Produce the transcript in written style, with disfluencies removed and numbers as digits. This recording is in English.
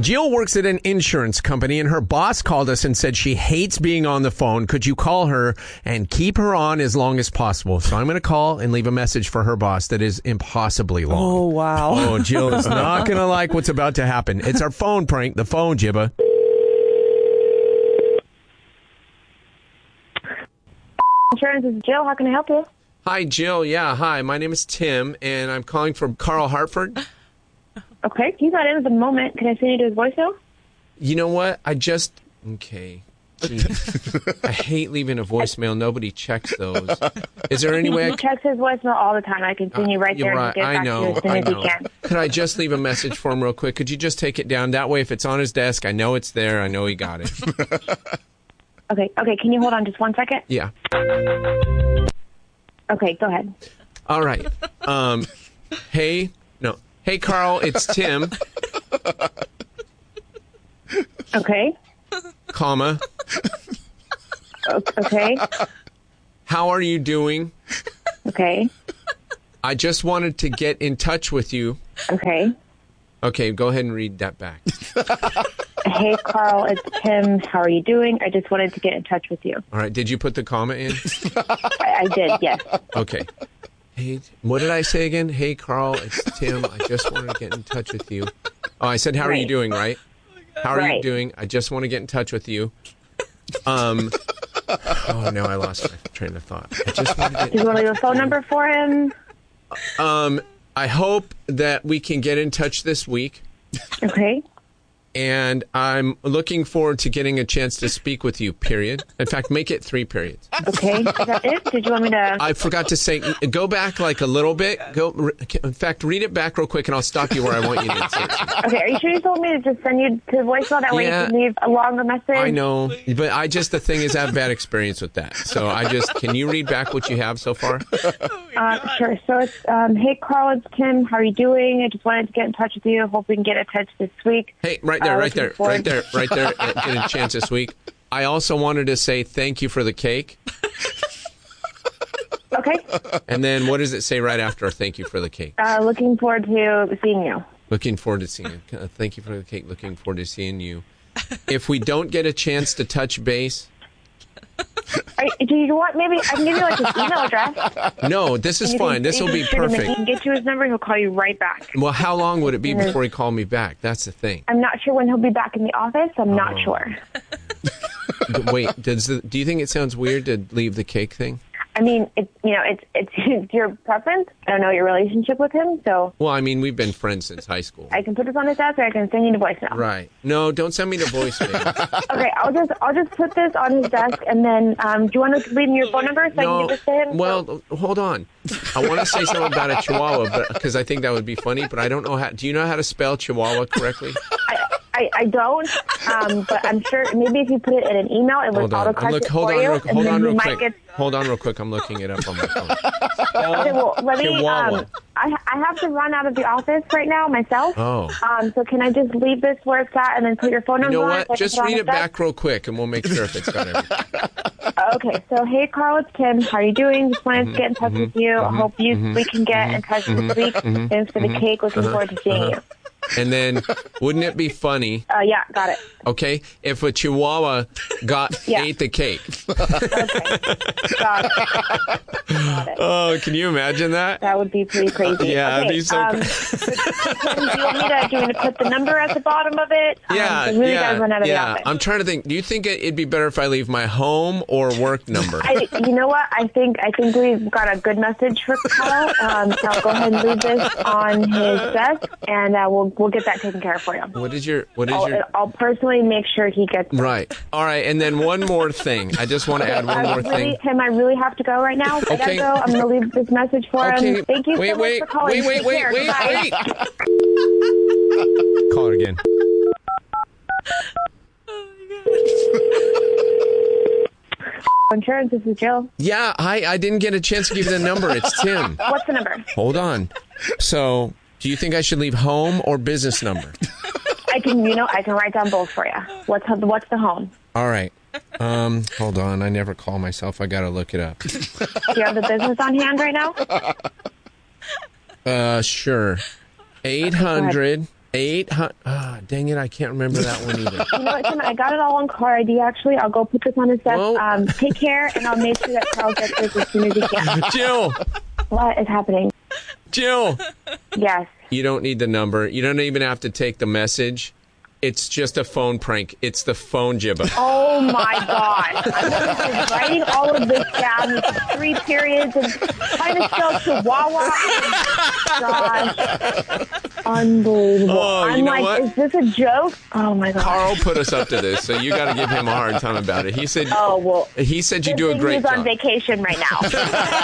Jill works at an insurance company, and her boss called us and said she hates being on the phone. Could you call her and keep her on as long as possible? So I'm going to call and leave a message for her boss that is impossibly long. Oh, wow. Oh, Jill is not going to like what's about to happen. It's our phone prank, the phone, Jibba. Insurance, this is Jill. How can I help you? Hi, Jill. Yeah, hi. My name is Tim, and I'm calling from Carl Hartford. Okay, he's not in at the moment. Can I send you to his voicemail? You know what? Okay. Jeez. I hate leaving a voicemail. Nobody checks those. Is there any way He checks his voicemail all the time. I can send you right there and get back to you as soon as he can. Could I just leave a message for him real quick? Could you just take it down? That way, if it's on his desk, I know it's there. I know he got it. Okay. Can you hold on just 1 second? Yeah. Okay, go ahead. All right. Hey, Carl, it's Tim. Okay. Comma. Okay. How are you doing? Okay. I just wanted to get in touch with you. Okay. Okay, go ahead and read that back. Hey, Carl, it's Tim. How are you doing? I just wanted to get in touch with you. All right, did you put the comma in? I did, yes. Okay. Hey, what did I say again? Hey, Carl, it's Tim. I just wanted to get in touch with you. Oh, I said, how are you doing, right? How are you doing? I just want to get in touch with you. Oh, no, I lost my train of thought. I just want to get Do you want to leave a phone number for him? I hope that we can get in touch this week. Okay. And I'm looking forward to getting a chance to speak with you, period. In fact, make it 3 periods. Okay. Is that it? Did you want me to... I forgot to say, go back like a little bit. In fact, read it back real quick, and I'll stop you where I want you to say it. Okay, are you sure you told me to just send you to voicemail? That way you can leave a longer message? I know, but the thing is, I have bad experience with that. So can you read back what you have so far? Sure. So it's, hey, Carl, it's Tim. How are you doing? I just wanted to get in touch with you. Hope we can get in touch this week. Hey, right there. Get a chance this week. I also wanted to say thank you for the cake. Okay. And then what does it say right after thank you for the cake? Looking forward to seeing you. Looking forward to seeing you. Thank you for the cake. Looking forward to seeing you. If we don't get a chance to touch base... Do you want, maybe I can give you like his email address? No, this is fine. This will be perfect. He can get you his number. He'll call you right back. Well, how long would it be before he called me back? That's the thing. I'm not sure when he'll be back in the office. I'm not sure. Wait, do you think it sounds weird to leave the cake thing? I mean, it's your preference. I don't know your relationship with him, so. Well, I mean, we've been friends since high school. I can put this on his desk, or I can send you to voicemail. Right. No, don't send me to voicemail. Okay, I'll just put this on his desk, and then do you want to leave me your phone number so I can give this to him? Well, hold on. I want to say something about a Chihuahua, because I think that would be funny, but I don't know how. Do you know how to spell Chihuahua correctly? I don't, but I'm sure maybe if you put it in an email, it would autocorrect it for you. Hold on real quick. I'm looking it up on my phone. Okay, well, let me, I have to run out of the office right now myself. Oh. So can I just leave this where it's at and then put your phone number on? You know what? Just read it back real quick, and we'll make sure if it's got everything. Okay, so hey, Carl, it's Kim. How are you doing? Just wanted to get in touch with you. I hope we can get in touch this week. Thanks for the cake. Looking forward to seeing you. And then, wouldn't it be funny? Yeah, got it. Okay, if a Chihuahua ate the cake. Okay, got it. Oh, can you imagine that? That would be pretty crazy. Yeah, okay, it'd be so. Do you want me to put the number at the bottom of it? Yeah, really gotta run out of the office. I'm trying to think. Do you think it'd be better if I leave my home or work number? You know what? I think we've got a good message for Carl. I'll go ahead and leave this on his desk, and we'll get that taken care of for you. What is your? I'll personally make sure he gets it. Right. All right. And then one more thing. I just want to add one more thing. Tim, I really have to go right now. I gotta go. I'm gonna leave this message for him. Thank you so much for calling. Wait. Call her again. Insurance, this is Jill. Yeah, I didn't get a chance to give you the number. It's Tim. What's the number? Hold on. So, do you think I should leave home or business number? I can write down both for you. What's the home? All right. Hold on. I never call myself. I gotta look it up. Do you have the business on hand right now? Sure. 800 800. Dang it, I can't remember that one either. You know what, Tim? I got it all on caller ID, actually. I'll go put this on his desk. Take care, and I'll make sure that Carl gets this as soon as he can. Jill! What is happening? Jill! Yes. You don't need the number. You don't even have to take the message. It's just a phone prank. It's the phone jibber. Oh, my God. I'm just writing all of this down with 3 periods and trying to spell Chihuahua. Gosh. Unbelievable. Oh, I'm like, what? Is this a joke? Oh, my God. Carl put us up to this, so you got to give him a hard time about it. He said, he said you do a great job. He's on vacation right now.